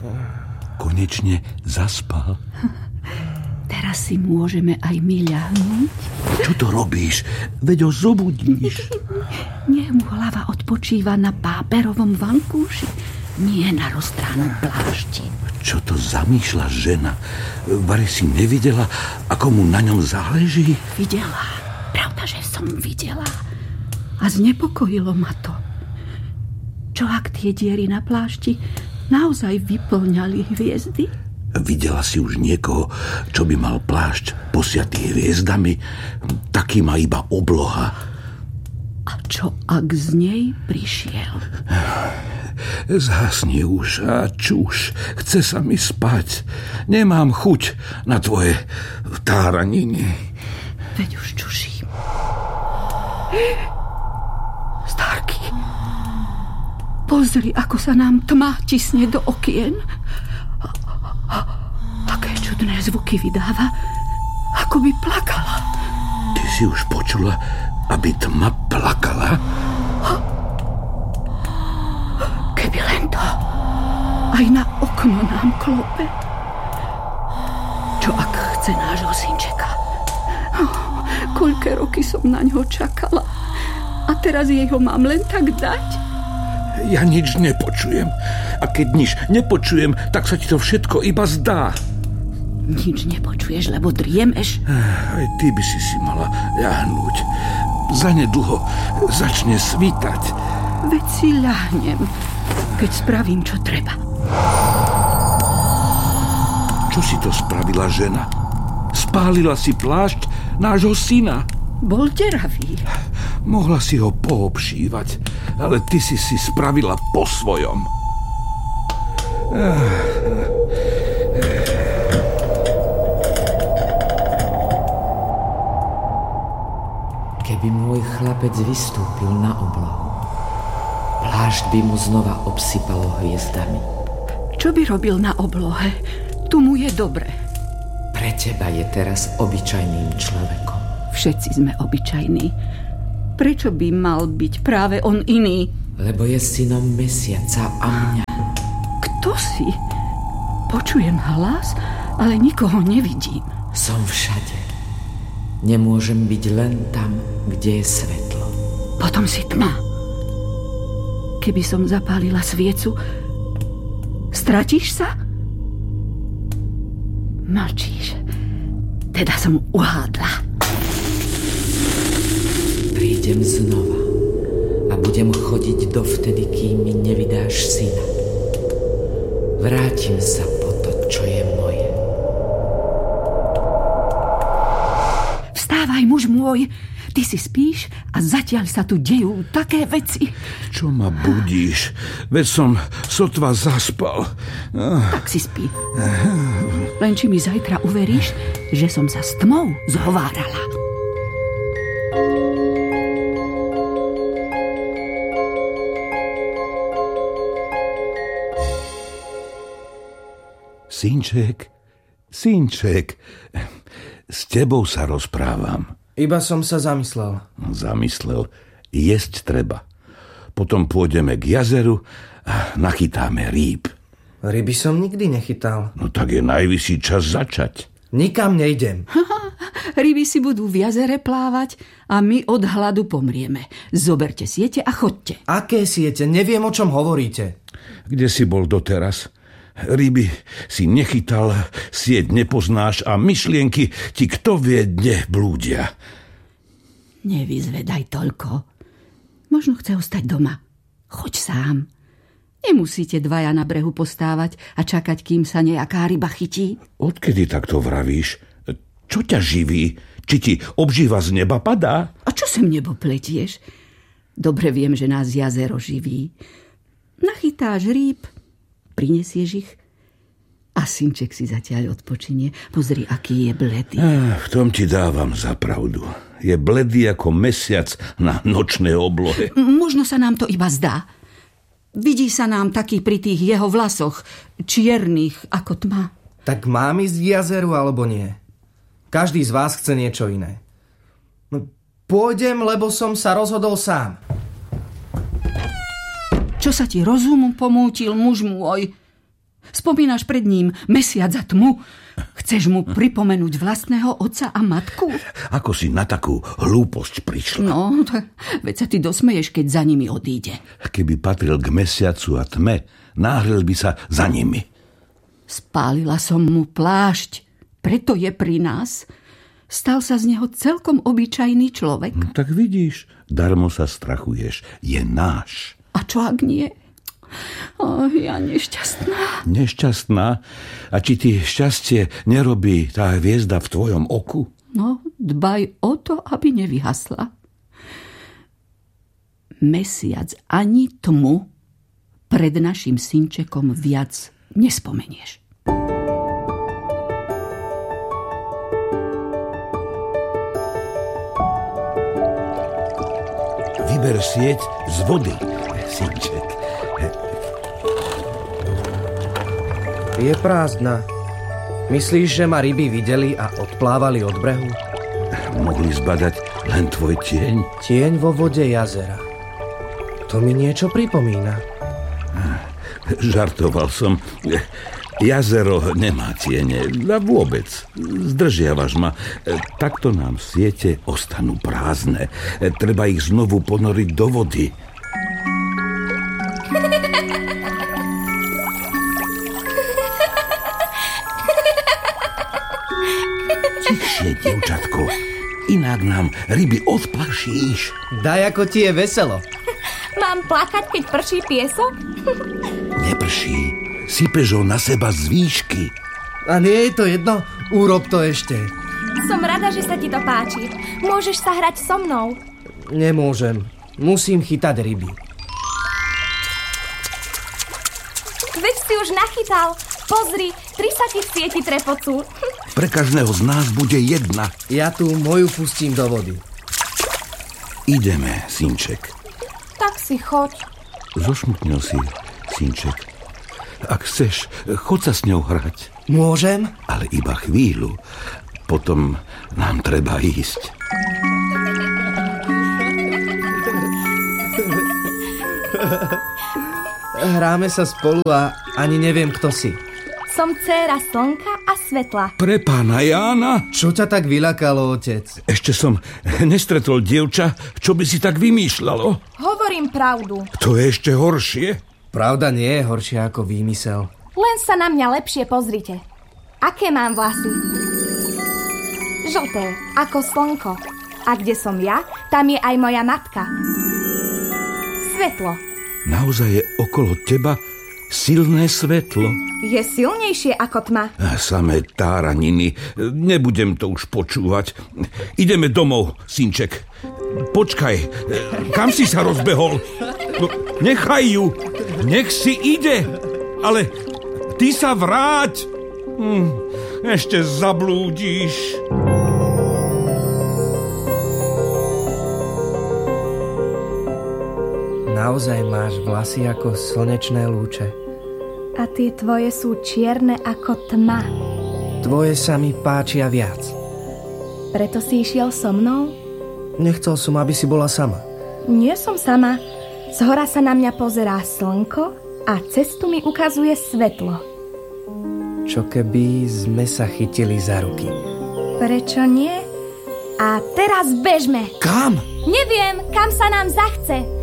Konečne zaspal. Teraz si môžeme aj my ľahnúť. Čo to robíš? Veď ho zobudíš. Nech mu hlava odpočíva na páperovom vankúši, nie na roztránom plášti. Čo to zamýšľa žena? Vari si nevidela, ako mu na ňom záleží? Videla. Pravda, že som videla. A znepokojilo ma to. Čo ak tie diery na plášti naozaj vyplňali hviezdy? Videla si už niekoho, čo by mal plášť posiatý hviezdami? Taký má iba obloha. A čo ak z nej prišiel? Zhasni už a čuš. Chce sa mi spať. Nemám chuť na tvoje táraniny. Veď už čuším. Starky, pozri, ako sa nám tma tisne do okien. Také čudné zvuky vydáva, ako by plakala. Ty si už počula, aby tma plakala? Keby len to. Aj na okno nám klope. Čo ak chce nášho synčeka? Koľké roky som na ňo čakala. A teraz jej ho mám len tak dať? Ja nič nepočujem. A keď nič nepočujem, tak sa ti to všetko iba zdá. Nič nepočuješ, lebo driemeš? Aj ty by si mala ľahnúť. Zanedlho začne svítať. Veď si ľahnem, keď spravím, čo treba. Čo si to spravila, žena? Spálila si plášť nášho syna. Bol deravý. Mohla si ho poobšívať, ale ty si spravila po svojom. Keby môj chlapec vystúpil na oblohu, plášť by mu znova obsypalo hviezdami. Čo by robil na oblohe? Tu mu je dobre. Pre teba je teraz obyčajným človekom. Všetci sme obyčajní. Prečo by mal byť práve on iný? Lebo je synom mesiaca a mňa. Kto si? Počujem hlas, ale nikoho nevidím. Som všade. Nemôžem byť len tam, kde je svetlo. Potom si tma. Keby som zapálila sviecu, stratíš sa? Mlčíš. Teda som uhádla. Prídem znova a budem chodiť dovtedy, kým mi nevydáš syna. Vrátim sa po to, čo je moje. Vstávaj, muž môj. Ty si spíš a zatiaľ sa tu dejú také veci. Čo ma budíš? Veď som sotva zaspal. Tak si spí. Len či mi zajtra uveríš, že som sa s tmou zhovárala. Synček, s tebou sa rozprávam. Iba som sa zamyslel. Zamyslel, jesť treba. Potom pôjdeme k jazeru a nachytáme rýb. Ryby som nikdy nechytal. No tak je najvyšší čas začať. Nikam nejdem. Ryby si budú v jazere plávať a my od hladu pomrieme. Zoberte siete a chodte. Aké siete? Neviem, o čom hovoríte. Kde si bol doteraz? Ryby si nechytal, sieť nepoznáš a myšlienky ti kto vie dne blúdia. Nevyzvedaj toľko. Možno chce ostať doma. Choď sám. Nemusíte dvaja na brehu postávať a čakať, kým sa nejaká ryba chytí. Odkedy takto vravíš? Čo ťa živí? Či ti obživa z neba padá? A čo sem nebo pletieš? Dobre viem, že nás jazero živí. Nachytáš rýb, prinesieš ich a synček si zatiaľ odpočinie. Pozri, aký je bledý. V tom ti dávam za pravdu. Je bledý ako mesiac na nočnej oblohe. Možno sa nám to iba zdá. Vidí sa nám taký pri tých jeho vlasoch, čiernych ako tma. Tak mám ísť k jazeru alebo nie? Každý z vás chce niečo iné. Pôjdem, lebo som sa rozhodol sám. Čo sa ti rozum pomútil, muž môj? Spomínaš pred ním mesiac a tmu? Chceš mu pripomenúť vlastného otca a matku? Ako si na takú hlúposť prišla? No, veď sa ty dosmeješ, keď za nimi odíde. Keby patril k mesiacu a tme, náhril by sa za nimi. Spálila som mu plášť, preto je pri nás. Stal sa z neho celkom obyčajný človek. No, tak vidíš, darmo sa strachuješ. Je náš. A čo ak nie? Ja nešťastná. Nešťastná? A či ti šťastie nerobí tá hviezda v tvojom oku? No, dbaj o to, aby nevyhasla. Mesiac ani tmu pred našim synčekom viac nespomenieš. Vyber sieť z vody, synček. Je prázdna. Myslíš, že ma ryby videli a odplávali od brehu? Mohli zbadať len tvoj tieň? Tieň vo vode jazera. To mi niečo pripomína. Žartoval som. Jazero nemá tiene. A vôbec. Zdržiavaš ma. Takto nám siete ostanú prázdne. Treba ich znovu ponoriť do vody. Tichšie, dievčatko. Inak nám ryby odplašíš. Daj, ako ti je veselo. Mám plakať, keď prší piesok? Neprší. Sypeš ho na seba z výšky. A nie je to jedno? Urob to ešte. Som rada, že sa ti to páči. Môžeš sa hrať so mnou. Nemôžem. Musím chytať ryby. Veď si už nachytal. Pozri, 3 sa ti v sieti trepocú. Pre každého z nás bude jedna. Ja tú moju pustím do vody. Ideme, synček. Tak si choď. Zošmutnil si, synček. Ak chceš, choď sa s ňou hrať. Môžem? Ale iba chvíľu. Potom nám treba ísť. Hráme sa spolu a ani neviem, kto si. Som dcéra slnka a svetla. Pre pána Jána? Čo ťa tak vyľakalo, otec? Ešte som nestretol dievča, čo by si tak vymýšľalo. Hovorím pravdu. To je ešte horšie. Pravda nie je horšia ako výmysel. Len sa na mňa lepšie pozrite. Aké mám vlasy? Žlté, ako slnko. A kde som ja, tam je aj moja matka. Svetlo. Naozaj je okolo teba silné svetlo. Je silnejšie ako tma. Samé táraniny. Nebudem to už počúvať. Ideme domov, synček. Počkaj, kam si sa rozbehol? No, nechaj ju. Nech si ide. Ale ty sa vráť. Ešte zablúdiš. Naozaj máš vlasy ako slnečné lúče. A tie tvoje sú čierne ako tma. Tvoje sa mi páčia viac. Preto si išiel so mnou? Nechcel som, aby si bola sama. Nie som sama. Zhora sa na mňa pozerá slnko a cestu mi ukazuje svetlo. Čo keby sme sa chytili za ruky? Prečo nie? A teraz bežme. Kam? Neviem, kam sa nám zachce.